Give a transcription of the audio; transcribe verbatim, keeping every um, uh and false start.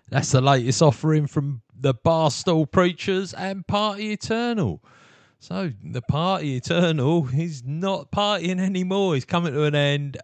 That's the latest offering from the Barstool Preachers and Party Eternal. So the Party Eternal, he's not partying anymore. He's coming to an end.